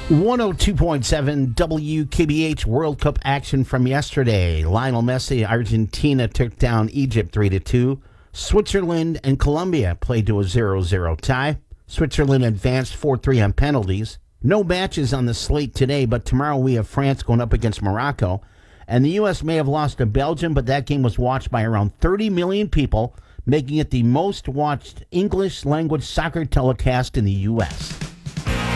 102.7 WKBH World Cup action from yesterday. Lionel Messi, Argentina took down Egypt 3-2. Switzerland and Colombia played to a 0-0 tie. Switzerland advanced 4-3 on penalties. No matches on the slate today, but tomorrow we have France going up against Morocco. And the U.S. may have lost to Belgium, but that game was watched by around 30 million people, making it the most watched English-language soccer telecast in the U.S.